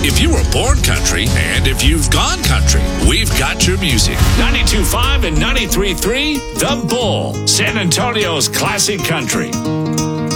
If you were born country and if you've gone country, we've got your music. 92.5 and 93.3, The Bull, San Antonio's classic country.